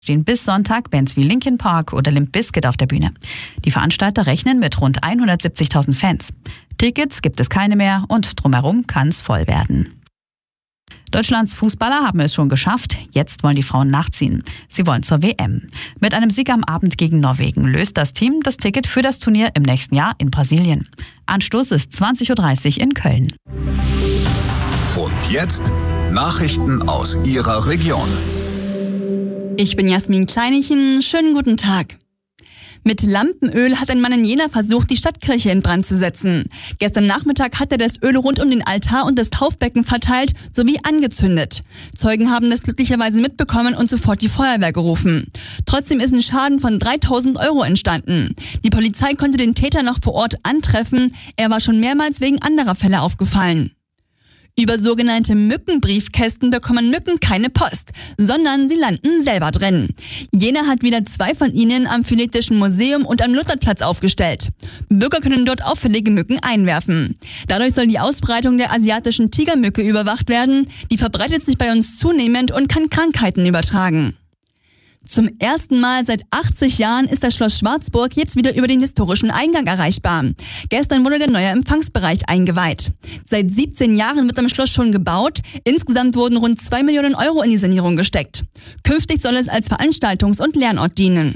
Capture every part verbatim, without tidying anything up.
stehen bis Sonntag Bands wie Linkin Park oder Limp Bizkit auf der Bühne. Die Veranstalter rechnen mit rund hundertsiebzigtausend Fans. Tickets gibt es keine mehr und drumherum kann es voll werden. Deutschlands Fußballer haben es schon geschafft, jetzt wollen die Frauen nachziehen. Sie wollen zur W M. Mit einem Sieg am Abend gegen Norwegen löst das Team das Ticket für das Turnier im nächsten Jahr in Brasilien. Anstoß ist zwanzig Uhr dreißig in Köln. Und jetzt Nachrichten aus Ihrer Region. Ich bin Jasmin Kleinichen, schönen guten Tag. Mit Lampenöl hat ein Mann in Jena versucht, die Stadtkirche in Brand zu setzen. Gestern Nachmittag hat er das Öl rund um den Altar und das Taufbecken verteilt sowie angezündet. Zeugen haben das glücklicherweise mitbekommen und sofort die Feuerwehr gerufen. Trotzdem ist ein Schaden von dreitausend Euro entstanden. Die Polizei konnte den Täter noch vor Ort antreffen. Er war schon mehrmals wegen anderer Fälle aufgefallen. Über sogenannte Mückenbriefkästen bekommen Mücken keine Post, sondern sie landen selber drin. Jena hat wieder zwei von ihnen am Phonetischen Museum und am Lutherplatz aufgestellt. Bürger können dort auffällige Mücken einwerfen. Dadurch soll die Ausbreitung der asiatischen Tigermücke überwacht werden. Die verbreitet sich bei uns zunehmend und kann Krankheiten übertragen. Zum ersten Mal seit achtzig Jahren ist das Schloss Schwarzburg jetzt wieder über den historischen Eingang erreichbar. Gestern wurde der neue Empfangsbereich eingeweiht. Seit siebzehn Jahren wird am Schloss schon gebaut. Insgesamt wurden rund zwei Millionen Euro in die Sanierung gesteckt. Künftig soll es als Veranstaltungs- und Lernort dienen.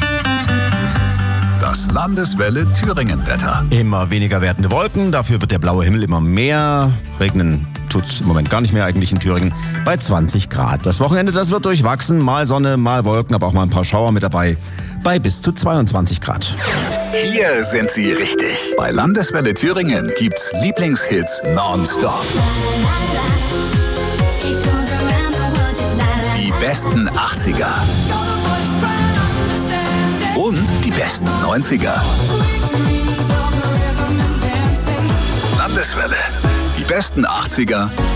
Das Landeswelle Thüringen-Wetter. Immer weniger werdende Wolken, dafür wird der blaue Himmel immer mehr. Regnen tut's im Moment gar nicht mehr eigentlich in Thüringen bei zwanzig Grad. Das Wochenende, das wird durchwachsen, mal Sonne, mal Wolken, aber auch mal ein paar Schauer mit dabei, bei bis zu zweiundzwanzig Grad. Hier sind Sie richtig. Bei Landeswelle Thüringen gibt's Lieblingshits nonstop. Die besten achtziger. Und die besten neunziger. Landeswelle. Die besten achtziger,